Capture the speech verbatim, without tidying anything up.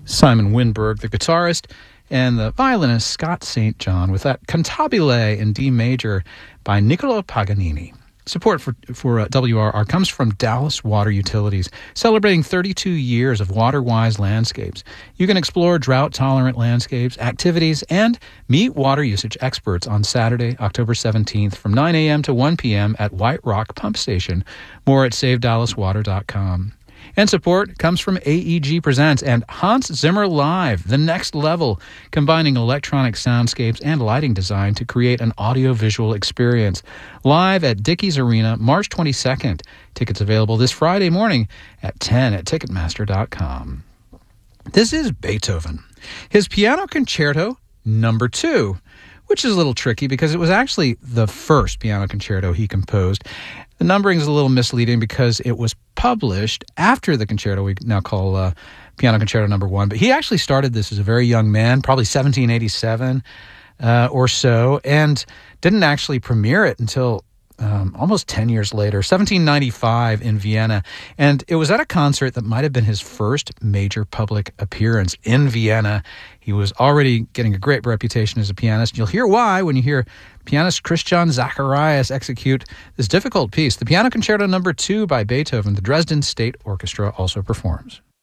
Simon Winberg, the guitarist, and the violinist Scott Saint John with that Cantabile in D major by Niccolo Paganini. Support for, for uh, W R R comes from Dallas Water Utilities, celebrating thirty-two years of water-wise landscapes. You can explore drought-tolerant landscapes, activities, and meet water usage experts on Saturday, October seventeenth from nine a.m. to one p.m. at White Rock Pump Station. More at save dallas water dot com. And support comes from A E G Presents and Hans Zimmer Live, the next level, combining electronic soundscapes and lighting design to create an audiovisual experience. Live at Dickies Arena, March twenty-second. Tickets available this Friday morning at ten at ticketmaster dot com. This is Beethoven. His Piano Concerto number two, which is a little tricky because it was actually the first piano concerto he composed. The numbering is a little misleading because it was published after the concerto we now call uh, Piano Concerto number one. But he actually started this as a very young man, probably seventeen eighty-seven uh, or so, and didn't actually premiere it until um, almost ten years later, seventeen ninety-five in Vienna. And it was at a concert that might have been his first major public appearance in Vienna. He was already getting a great reputation as a pianist. You'll hear why when you hear pianist Christian Zacharias execute this difficult piece. The Piano Concerto number two by Beethoven, the Dresden State Orchestra also performs.